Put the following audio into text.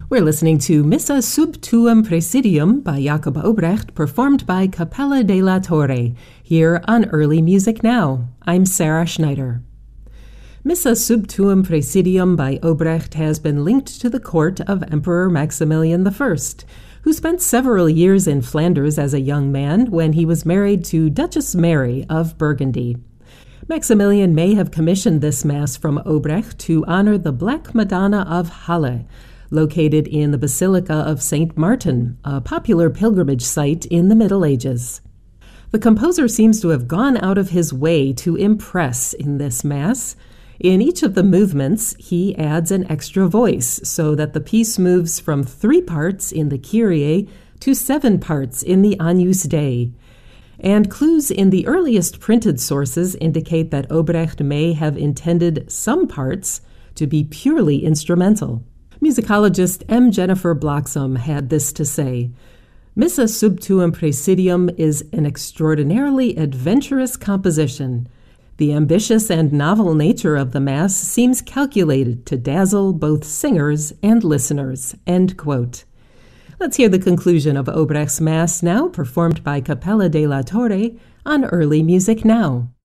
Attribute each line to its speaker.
Speaker 1: We're listening to Missa Sub Tuum Praesidium by Jacob Obrecht, performed by Cappella della Torre, here on Early Music Now. I'm Sarah Schneider. Missa Sub Tuum Praesidium by Obrecht has been linked to the court of Emperor Maximilian I, who spent several years in Flanders as a young man when he was married to Duchess Mary of Burgundy. Maximilian may have commissioned this Mass from Obrecht to honor the Black Madonna of Halle, located in the Basilica of St. Martin, a popular pilgrimage site in the Middle Ages. The composer seems to have gone out of his way to impress in this Mass. In each of the movements, he adds an extra voice so that the piece moves from 3 parts in the Kyrie to 7 parts in the Agnus Dei. And clues in the earliest printed sources indicate that Obrecht may have intended some parts to be purely instrumental. Musicologist M. Jennifer Bloxham had this to say: Missa Sub Tuum Praesidium is an extraordinarily adventurous composition. The ambitious and novel nature of the Mass seems calculated to dazzle both singers and listeners. End quote. Let's hear the conclusion of Obrecht's Mass now, performed by Cappella della Torre on Early Music Now.